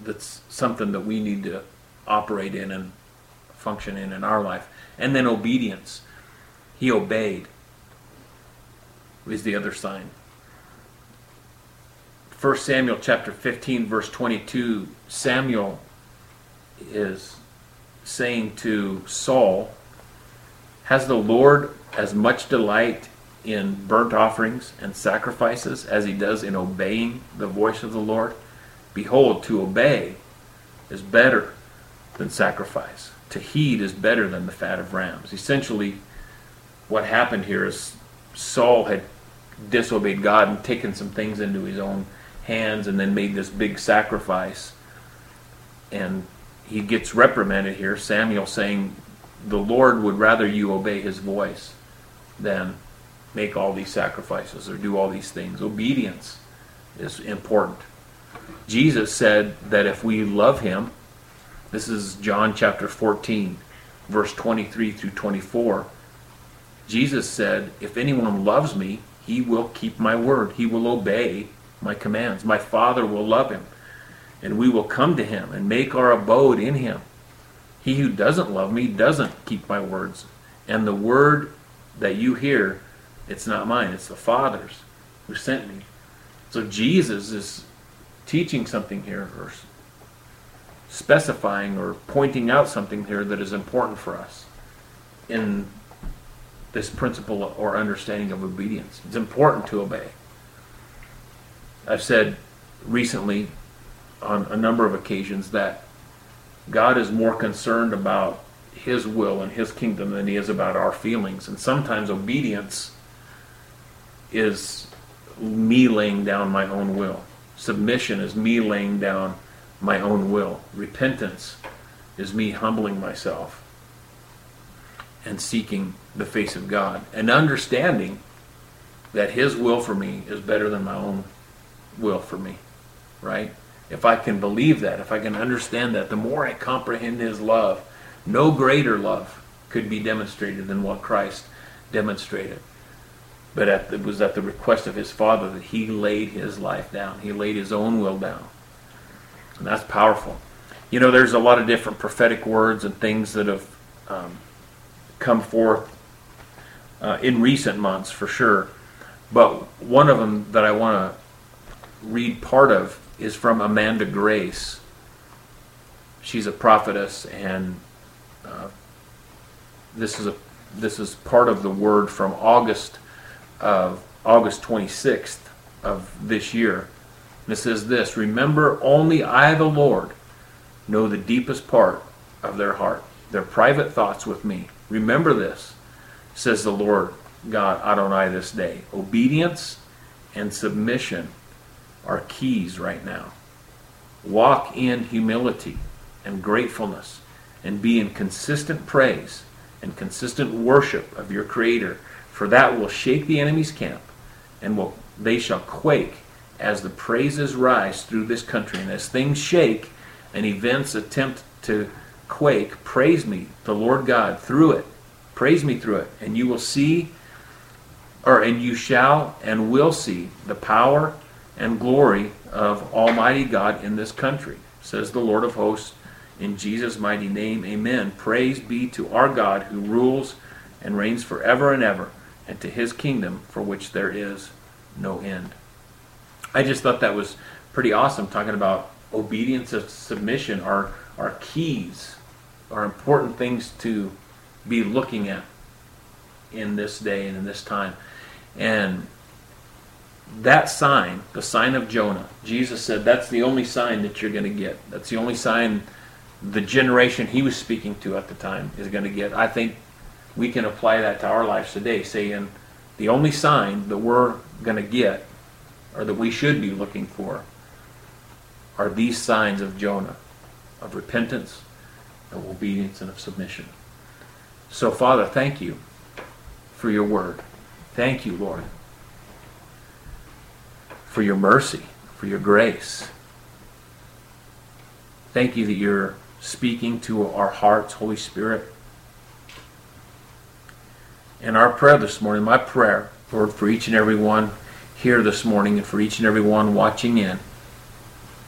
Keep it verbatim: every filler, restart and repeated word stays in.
that's something that we need to operate in and function in in our life. And then obedience. He obeyed is the other sign. First Samuel chapter fifteen, verse twenty-two, Samuel is saying to Saul, has the Lord as much delight in burnt offerings and sacrifices as he does in obeying the voice of the Lord? Behold, to obey is better than sacrifice. To heed is better than the fat of rams. Essentially, what happened here is Saul had disobeyed God and taken some things into his own hands and then made this big sacrifice. And he gets reprimanded here, Samuel saying, the Lord would rather you obey his voice than make all these sacrifices or do all these things. Obedience is important. Jesus said that if we love him, this is John chapter fourteen, verse twenty-three through twenty-four. Jesus said, if anyone loves me, he will keep my word. He will obey my commands. My Father will love him, and we will come to him and make our abode in him. He who doesn't love me doesn't keep my words. And the word that you hear, it's not mine, it's the Father's who sent me. So Jesus is teaching something here, or specifying or pointing out something here that is important for us in this principle or understanding of obedience. It's important to obey. I've said recently on a number of occasions that God is more concerned about his will and his kingdom than he is about our feelings. And sometimes obedience is me laying down my own will. Submission is me laying down my own will. Repentance is me humbling myself and seeking the face of God and understanding that his will for me is better than my own will for me, right? If I can believe that, if I can understand that, the more I comprehend his love, no greater love could be demonstrated than what Christ demonstrated. But at, it was at the request of his Father that he laid his life down. He laid his own will down. And that's powerful. You know, there's a lot of different prophetic words and things that have um, come forth uh, in recent months, for sure. But one of them that I want to read part of is from Amanda Grace. She's a prophetess, and uh, this is a this is part of the word from August of August twenty-sixth of this year. And it says this: remember, only I, the Lord, know the deepest part of their heart, their private thoughts with me. Remember this, says the Lord God Adonai this day. Obedience and submission are keys right now. Walk in humility and gratefulness, and be in consistent praise and consistent worship of your Creator, for that will shake the enemy's camp, and will they shall quake as the praises rise through this country. And as things shake and events attempt to quake, praise me, the Lord God, through it. Praise me through it, and you will see, or and you shall and will see the power and glory of Almighty God in this country, says the Lord of hosts, in Jesus' mighty name, amen. Praise be to our God who rules and reigns forever and ever, and to his kingdom for which there is no end. I just thought that was pretty awesome, talking about obedience and submission are, are keys, are important things to be looking at in this day and in this time. And that sign, the sign of Jonah, Jesus said that's the only sign that you're going to get. That's the only sign the generation he was speaking to at the time is going to get. I think we can apply that to our lives today, saying the only sign that we're going to get, or that we should be looking for, are these signs of Jonah, of repentance, of obedience, and of submission. So, Father, thank you for your word. Thank you, Lord, for your mercy, for your grace. Thank you that you're speaking to our hearts, Holy Spirit. And our prayer this morning, my prayer, Lord, for each and every one here this morning, and for each and every one watching in,